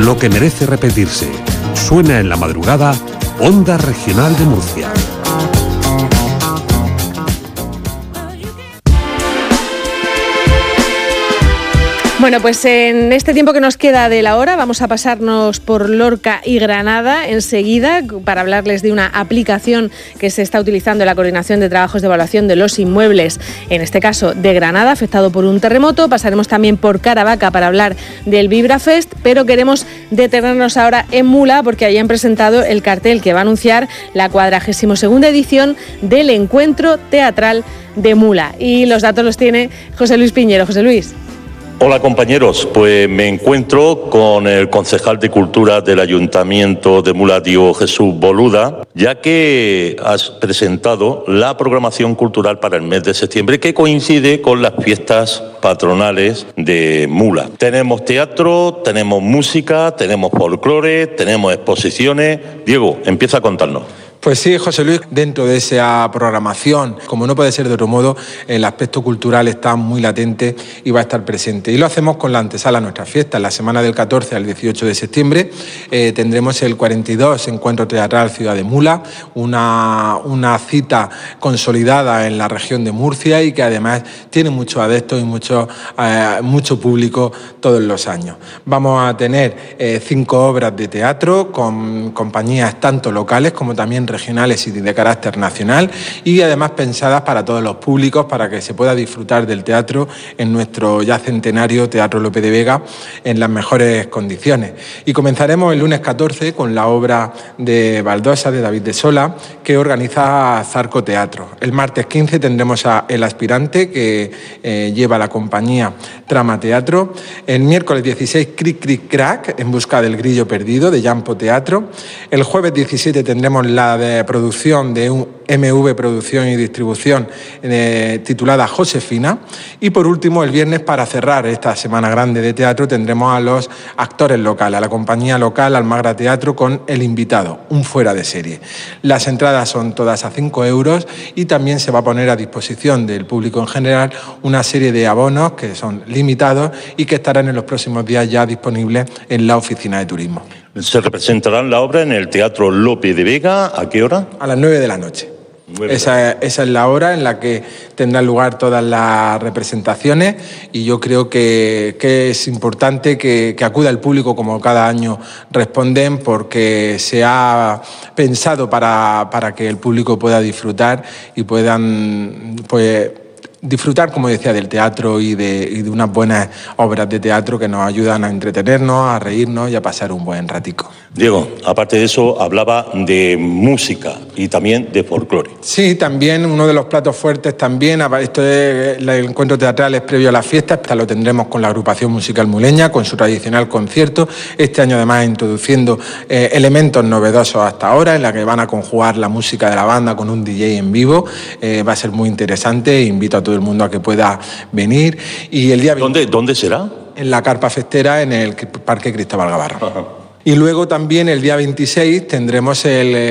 lo que merece repetirse. Suena en la madrugada, Onda Regional de Murcia. Bueno, pues en este tiempo que nos queda de la hora vamos a pasarnos por Lorca y Granada enseguida para hablarles de una aplicación que se está utilizando en la coordinación de trabajos de evaluación de los inmuebles, en este caso de Granada, afectado por un terremoto. Pasaremos también por Caravaca para hablar del VibraFest, pero queremos detenernos ahora en Mula porque ahí han presentado el cartel que va a anunciar la 42ª edición del Encuentro Teatral de Mula. Y los datos los tiene José Luis Piñero. José Luis. Hola compañeros, pues me encuentro con el concejal de Cultura del Ayuntamiento de Mula, Diego Jesús Boluda, ya que has presentado la programación cultural para el mes de septiembre, que coincide con las fiestas patronales de Mula. Tenemos teatro, tenemos música, tenemos folclore, tenemos exposiciones. Diego, empieza a contarnos. Pues sí, José Luis, dentro de esa programación, como no puede ser de otro modo, el aspecto cultural está muy latente y va a estar presente. Y lo hacemos con la antesala a nuestras fiestas. La semana del 14 al 18 de septiembre tendremos el 42 Encuentro Teatral Ciudad de Mula, una cita consolidada en la región de Murcia y que además tiene muchos adeptos y mucho público todos los años. Vamos a tener 5 obras de teatro con compañías tanto locales como también regionales y de carácter nacional, y además pensadas para todos los públicos, para que se pueda disfrutar del teatro en nuestro ya centenario Teatro Lope de Vega en las mejores condiciones. Y comenzaremos el lunes 14 con la obra de Baldosa, de David de Sola, que organiza Zarco Teatro. El martes 15 tendremos a El Aspirante, que lleva la compañía Trama Teatro. El miércoles 16, Cric Cric Crac, En busca del grillo perdido, de Yampo Teatro. El jueves 17 tendremos la de producción de un MV Producción y Distribución titulada Josefina. Y por último, el viernes, para cerrar esta semana grande de teatro, tendremos a los actores locales, a la compañía local Almagra Teatro, con El Invitado, un fuera de serie. Las entradas son todas a 5 euros y también se va a poner a disposición del público en general una serie de abonos que son limitados y que estarán en los próximos días ya disponibles en la oficina de turismo. Se representará la obra en el Teatro Lope de Vega. ¿A qué hora? A las 9 de la noche. Esa es la hora en la que tendrán lugar todas las representaciones, y yo creo que es importante que acuda el público, como cada año responden, porque se ha pensado para que el público pueda disfrutar y puedan disfrutar, como decía, del teatro y de unas buenas obras de teatro que nos ayudan a entretenernos, a reírnos y a pasar un buen ratico. Diego, aparte de eso, hablaba de música y también de folclore. Sí, también uno de los platos fuertes también, esto es el encuentro teatral, es previo a las fiestas, lo tendremos con la agrupación musical muleña, con su tradicional concierto, este año además introduciendo elementos novedosos hasta ahora, en la que van a conjugar la música de la banda con un DJ en vivo. Va a ser muy interesante, invito a todo el mundo a que pueda venir. Y el día ¿Dónde será? En la carpa festera, en el Parque Cristóbal Gavarra. Ajá. Y luego también el día 26 tendremos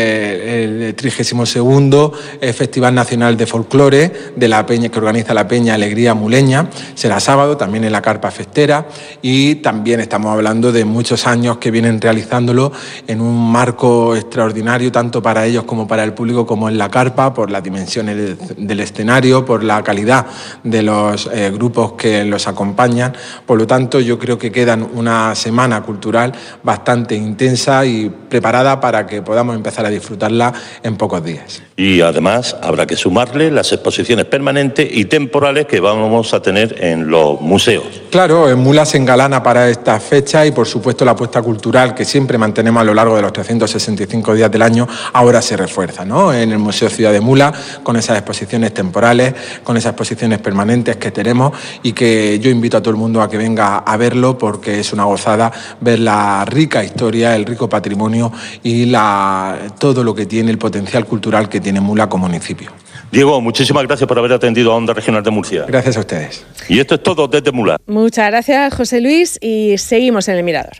el 32º Festival Nacional de Folclore de la Peña, que organiza la Peña Alegría Muleña. Será sábado, también en la carpa festera, y también estamos hablando de muchos años que vienen realizándolo en un marco extraordinario, tanto para ellos como para el público, como en la carpa, por las dimensiones del escenario, por la calidad de los grupos que los acompañan. Por lo tanto, yo creo que quedan una semana cultural bastante intensa y preparada para que podamos empezar a disfrutarla en pocos días. Y además habrá que sumarle las exposiciones permanentes y temporales que vamos a tener en los museos. Claro, en Mula se engalana para esta fecha, y por supuesto la apuesta cultural que siempre mantenemos a lo largo de los 365 días del año ahora se refuerza, ¿no? En el Museo Ciudad de Mula, con esas exposiciones temporales, con esas exposiciones permanentes que tenemos, y que yo invito a todo el mundo a que venga a verlo, porque es una gozada ver la rica historia, el rico patrimonio y todo lo que tiene, el potencial cultural que tiene Mula como municipio. Diego, muchísimas gracias por haber atendido a Onda Regional de Murcia. Gracias a ustedes. Y esto es todo desde Mula. Muchas gracias, José Luis, y seguimos en El Mirador.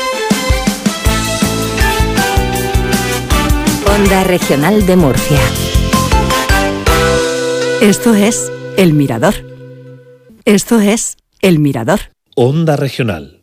Onda Regional de Murcia. Esto es El Mirador. Esto es El Mirador. Onda Regional.